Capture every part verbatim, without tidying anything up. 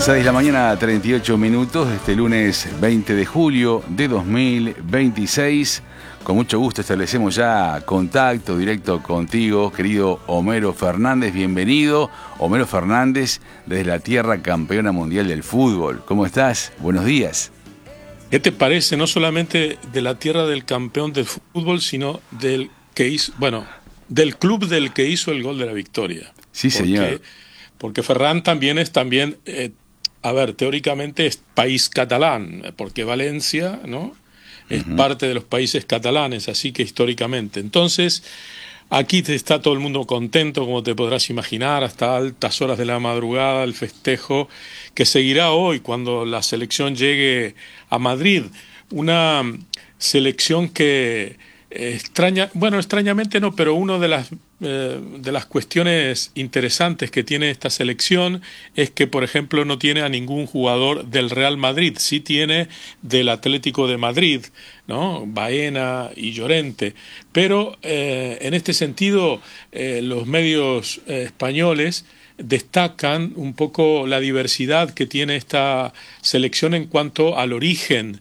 seis de la mañana, treinta y ocho minutos, este lunes veinte de julio de dos mil veintiséis. Con mucho gusto establecemos ya contacto directo contigo, querido Homero Fernández. Bienvenido, Homero Fernández, desde la tierra campeona mundial del fútbol. ¿Cómo estás? Buenos días. ¿Qué te parece? No solamente de la tierra del campeón del fútbol, sino del que hizo, bueno, del club del que hizo el gol de la victoria. Sí, porque, señor. Porque Ferran también es también, eh, a ver, teóricamente es país catalán, porque Valencia, ¿no?, es uh-huh. parte de los países catalanes, así que históricamente. Entonces, aquí está todo el mundo contento, como te podrás imaginar, hasta altas horas de la madrugada, el festejo que seguirá hoy cuando la selección llegue a Madrid. Una selección que eh, extraña, bueno, extrañamente no, pero una de las, eh, de las cuestiones interesantes que tiene esta selección es que, por ejemplo, no tiene a ningún jugador del Real Madrid, sí tiene del Atlético de Madrid, ¿no?, Baena y Llorente, pero eh, en este sentido eh, los medios eh, españoles destacan un poco la diversidad que tiene esta selección en cuanto al origen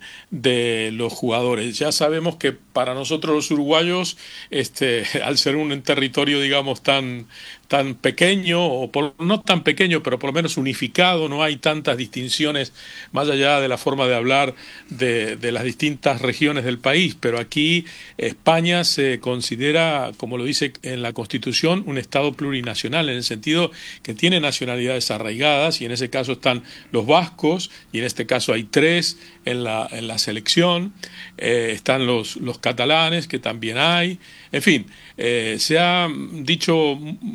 de los jugadores. Ya sabemos que para nosotros los uruguayos, este, al ser un territorio, digamos, tan, tan pequeño, o por, no tan pequeño, pero por lo menos unificado, no hay tantas distinciones más allá de la forma de hablar de, de las distintas regiones del país, pero aquí España se considera, como lo dice en la Constitución, un Estado plurinacional, en el sentido que tiene nacionalidades arraigadas, y en ese caso están los vascos, y en este caso hay tres en la, en la selección, eh, están los, los catalanes, que también hay, en fin, eh, se ha dicho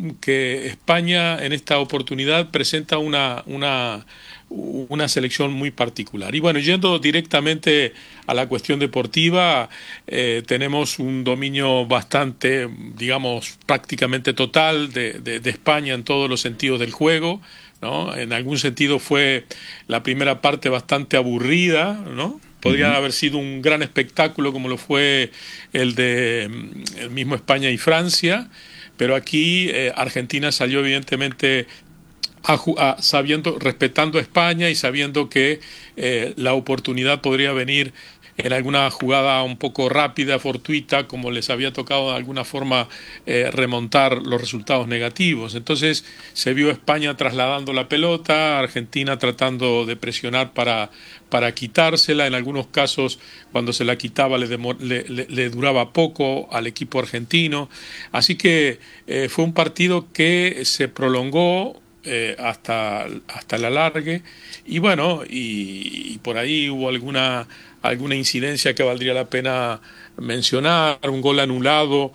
que España en esta oportunidad presenta una, una, una selección muy particular. Y bueno, yendo directamente a la cuestión deportiva, eh, tenemos un dominio bastante, digamos, prácticamente total de, de, de España en todos los sentidos del juego, ¿no? En algún sentido fue la primera parte bastante aburrida, ¿no? Podría uh-huh. haber sido un gran espectáculo como lo fue el de el mismo España y Francia, pero aquí eh, Argentina salió evidentemente a, a, sabiendo, respetando a España y sabiendo que eh, la oportunidad podría venir en alguna jugada un poco rápida, fortuita, como les había tocado de alguna forma eh, remontar los resultados negativos. Entonces se vio España trasladando la pelota, Argentina tratando de presionar para, para quitársela. En algunos casos, cuando se la quitaba, le, demor- le, le, le duraba poco al equipo argentino. Así que eh, fue un partido que se prolongó Eh, hasta, hasta el alargue, y bueno, y, y por ahí hubo alguna, alguna incidencia que valdría la pena mencionar, un gol anulado,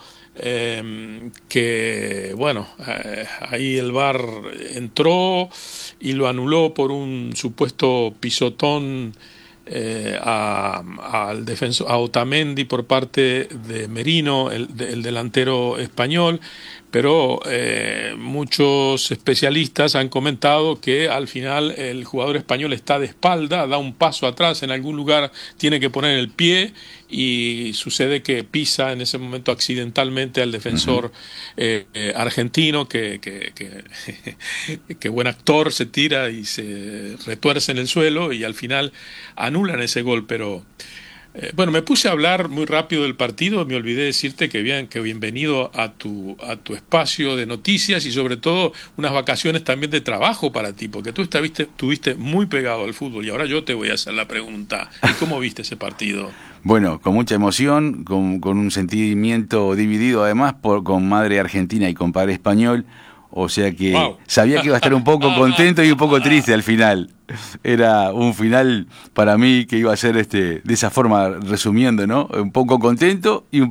eh, que bueno, eh, ahí el V A R entró y lo anuló por un supuesto pisotón Eh, a, al defensor, a Otamendi por parte de Merino, el, el delantero español, pero eh, muchos especialistas han comentado que al final el jugador español está de espalda, da un paso atrás, en algún lugar tiene que poner el pie y sucede que pisa en ese momento accidentalmente al defensor uh-huh. eh, eh, argentino, que, que, que, que buen actor, se tira y se retuerce en el suelo y al final anulan ese gol. Pero eh, bueno, me puse a hablar muy rápido del partido, me olvidé decirte que bien, que bienvenido a tu, a tu espacio de noticias y sobre todo unas vacaciones también de trabajo para ti, porque tú estuviste, estuviste muy pegado al fútbol y ahora yo te voy a hacer la pregunta. ¿Y cómo viste ese partido? Bueno, con mucha emoción, con, con un sentimiento dividido además por, con madre argentina y con padre español, o sea que wow. sabía que iba a estar un poco contento y un poco triste al final. Era un final para mí que iba a ser este de esa forma, resumiendo, ¿no? Un poco contento y un